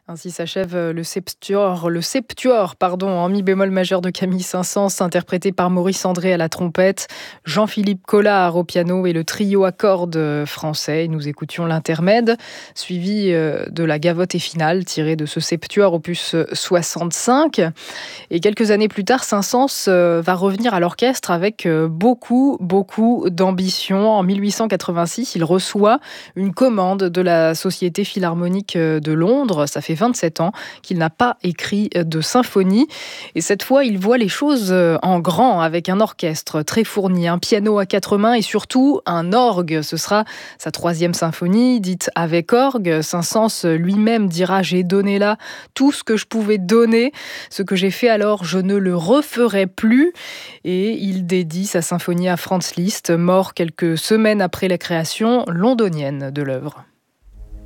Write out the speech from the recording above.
Ainsi s'achève le septuor en mi bémol majeur de Camille Saint-Saëns, interprété par Maurice André à la trompette, Jean-Philippe Collard au piano et le trio à cordes français. Nous écoutions l'intermède, suivi de la gavotte et finale, tirée de ce septuor opus 65. Et quelques années plus tard, Saint-Saëns va revenir à l'orchestre avec beaucoup d'ambition. En 1886, il reçoit une commande de la Société Philharmonique de Londres. Ça fait 27 ans qu'il n'a pas écrit de symphonie. Et cette fois, il voit les choses en grand, avec un orchestre très fourni, un piano à 4 mains et surtout un orgue. Ce sera sa 3e symphonie, dite avec orgue. Saint-Saëns lui-même dira « J'ai donné là tout ce que je pouvais donner. Ce que j'ai fait alors, je ne le referai plus ». Et il dédie sa symphonie à Franz Liszt, mort quelques semaines après la création londonienne de l'œuvre.